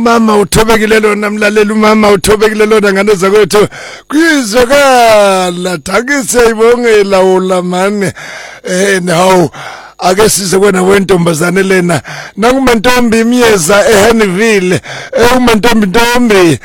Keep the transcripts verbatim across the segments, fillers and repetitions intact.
umama uthobekile lona mlaleli umama uthobekile lona ngane zakwethu kwizwakala thakise ibongela ulamane eh no ake size kwena wentombazane lena nakumantombi imiyeza eHaniville eh umantombi ntombi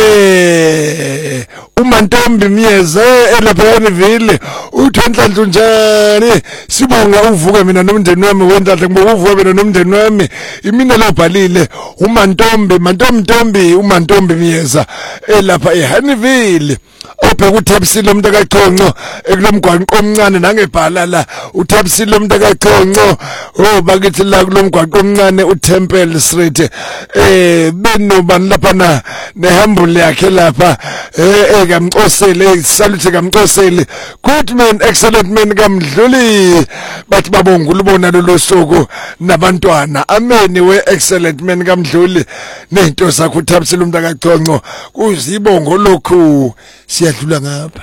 eh umantombi imiyeza elapha eHaniville uthenhlanhla njani sibonga uvuka mina nomndeni wami wenhlanhla ngoba uvuka mina nomndeni wami imina lobhalile umantombi mantombi ntombi umantombi imiyeza elapha eHaniville obheka uThabisile umuntu akachonco ekulomgwaqo omncane nangebhala la uThabisile umuntu akachonco oh bakithi la kulomgwaqo omncane uTemple Street eh benobani lapha na nehambule yakhe lapha eh ekamcosele salute kamcosele good man excellent man kamdluli bathi babongula ubona lo suku nabantwana amen we excellent man kamdluli nento zakho uThabisile umuntu akachonco kuzibongo lokhu siyadlula ngapha.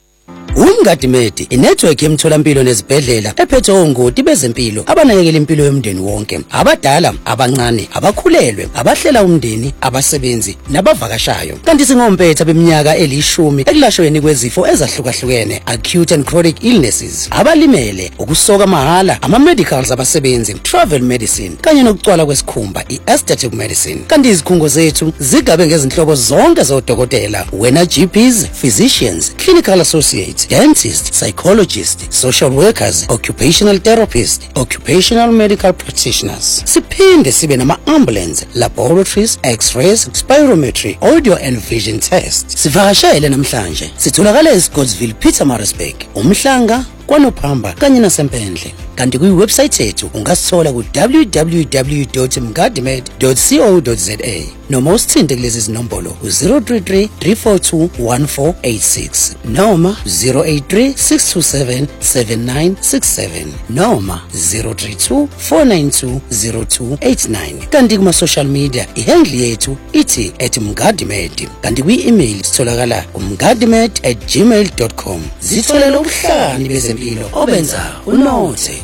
Umgadimedi inetwork yemtholampilo nezibhedlela ephethe ongoti bezempilo abanakekela impilo yomndeni wonke abadala abancane abakhulelwe abahlela umndeni abasebenzi nabavakashayo kanti singompetha beminyaka elishumi ekulashweni kwezifo ezahlukahlukene acute and chronic illnesses abalimele ukusoka mahala ama medicals abasebenzi travel medicine kanye nokucwala kwesikhumba i-aesthetic medicine kanti izikhungo zethu zigabe ngezinhlobo zonke zodokotela wena G Ps physicians clinical associates dentists, psychologists, social workers, occupational therapists, occupational medical practitioners. Siphinde sibe nama ambulance, laboratories, x-rays, spirometry, audio and vision tests. Sivakashele namhlanje. Sitholakala eScottsville, Pietermaritzburg, uMhlanga, kwaNophamba kanye naseMpendle. Kanti ku website yethu ungasithola ku w w w dot mgadimed dot co dot za noma usithinte kulezi zinombolo zero three three three four two one four eight six noma zero eight three six two seven seven nine six seven noma zero three two four nine two zero two eight nine. Kanti kuma social media ihandle yethu ithi at mgadimed kanti ku email sitholakala umgadimed at gmail dot com. Zitholela ubuhlani bezempilo obenza unothe.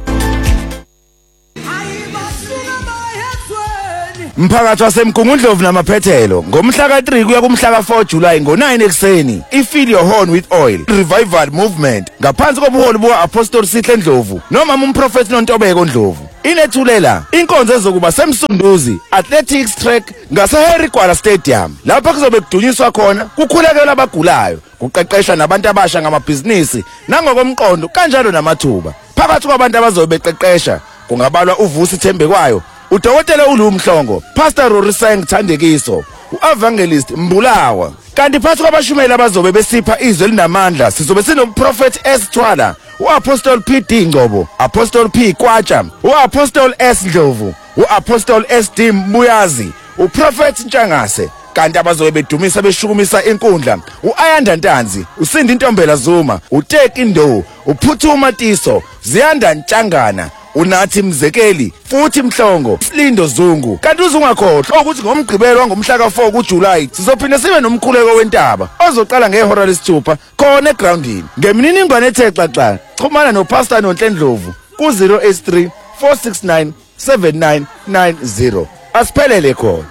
Mphakathi wasemgungundlovu namaphethelo ngomhla ka three kuya kumhla ka four July ngo nine ekseni ifill your horn with oil revival movement ngaphansi kobuholi buka Apostle Sihle Ndlovu noma umprofeti noNtobeko Ndlovu inethulela inkonzo ezokuba semsunduzi athletics track ngase Harry Gwala Stadium lapha kuzobe kudunyiswa khona kukhulekela abagulayo kuqeqeshwa nabantu abasha ngamabhizinisi nangokomqondo kanjalo namathuba phakathi kwabantu abazobe beqeqesha kungabalwa uVusi Thembekwayo uDokotela uLumhlongo Pastor Rorisang Thandekiso uEvangelist Mbulawa kanti phansi kwabashumeli abazobe besipha izwe linamandla sizobe sinomprofeti S Thwala uApostle P D Ngcobo Apostle P Kwacha uApostle S Ndlovu uApostle S D Mbuyazi uProfeti Ntshangase kanti abazobe bedumisa beshukumisa inkundla uAyanda Ntanzi uSindi Ntombela Zuma uTeki Ndo uPhuthuma Tiso Ziyanda Ntshangana unathi Mzekeli futhi Mhlongo Slindo Zungu kanti uzungakhohlwa ukuthi ngomgqibelo ngomhla ka four kuJuly sizophinda sibe nomkhuleko wentaba ozoqala ngehora lesithupha khona egroundini ngemininingwane ethe xaxa xhumana noPastor Nonhlendlovu ku zero eight three four six nine seven nine nine zero asiphelele khona.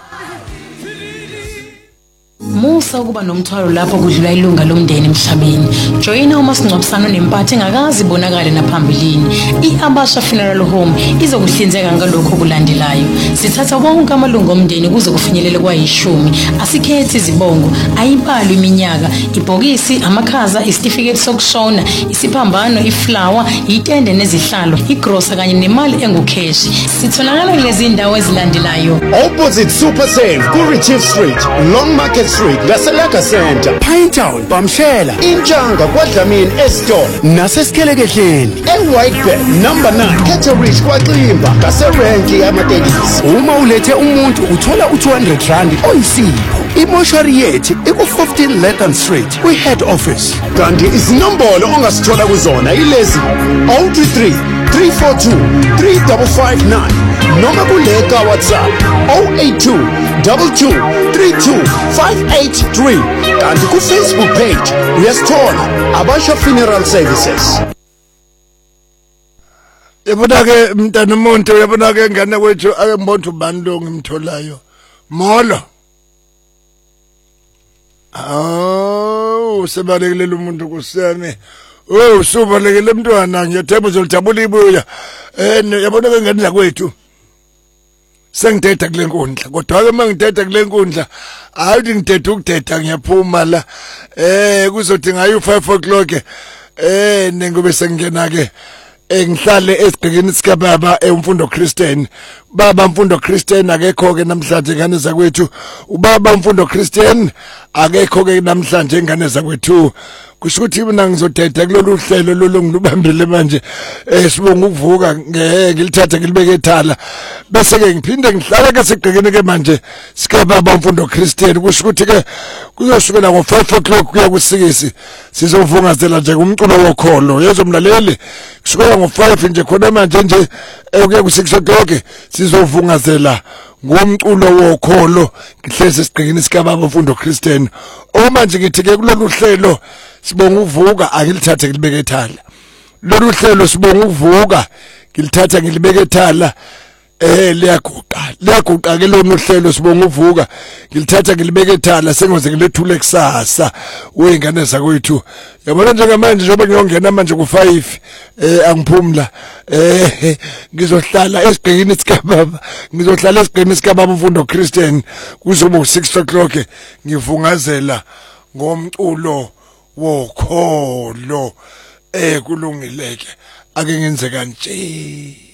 Musa ukuba nomthwalo lapho kudlula ilunga lomndeni emhlabeni. Joyina umasingcwabisano nempathe engakazi bonakala naphambilini. iAbasha Funeral Home izokuhlinzeka ngalokho kulandelayo. Sithatha wonke amalungu omndeni kuze kufinyelele kwayishumi. Asikhethi izibongo, ayibali iminyaka, ibhokisi, amakhaza, isitifiketi sokushona, isiphambano, iflower, itende nezihlalo, igrosa kanye nemali engukheshi. Sitholakala kulezi indawo ezilandelayo. Opposite Super Save ku Richard Street, Long Market Street, Gaselaka Center, Pinetown, Bamshela, Inchanga kwaDlamini Esitolo, nasesiKelekehleni, eWhitebird number nine, Caterich kwaXimba, ngaserenki yamatekisi. Uma ulethe umuntu uthola u two hundred rand oyisipho. Imoshari yethu iku fifteen Letton Street, kwi head office. Kanti izinombolo ongasithola kuzona ilezi zero two three three four two three five five nine noma kuleka WhatsApp zero eight two two two three two five eight three kanti ku Facebook page uyasithola Abasha Funeral Services. Yabona ke mntana umuntu yabona ke ngane kwethu akembonto bani lo ngimtholayo molo awu sebalekelela umuntu kusami oh subalekele mntwana ngiyathemba uzolithabula ibuya eh yabona ke ngani la kwethu sengideda kule nkundla kodwa ke mangideda kule nkundla awuthi ngideda ukudeda ngiyaphuma la eh kuzothi ngayo five o'clock eh nengobe sengena ke engihlale esigqikini sika baba emfundo Christian baba mfundo Christian akekho ke namhlanje ngane zakwethu ubaba mfundo Christian akekho ke namhlanje ngane zakwethu kusho ukuthi mina ngizodeda kulolu hlelo lolungilubambile manje esibonga ukuvuka ngeke ngilithathe ngilibeke ethala bese ke ngiphinde ngihlala ke segqikini ke manje sika baba mfundo Christian kusho ukuthi ke kuzoshukela ngo five o'clock kuya kusikisi sizovungazela nje umculo wokholo yezomlaleli kusukela ngo five nje khona manje nje ekuya ku six o'clock sizovungazela ngomculo wokholo ngihlezi sigqikini sika baba mfundo Christian uma nje ngithi ke kulolu hlelo sibonga uvuka akilithathe ngilibeke ethala lolu hlelo sibonga uvuka ngilithatha ngilibeke ethala eh liyaguqa liyaguqa ke lolu hlelo sibonga uvuka ngilithatha ngilibeke ethala sengoze ngilethule kusasa wengane zakwethu yabona njengamanje njengoba ngiyongena manje ku five eh angiphumla eh ngizohlala esigqikini sika baba ngizohlala esigqikini sika baba mfundo Christian kuzoba u six o'clock ngivungazela ngomculo wokholo eh kulungileke ake ngenze kanje.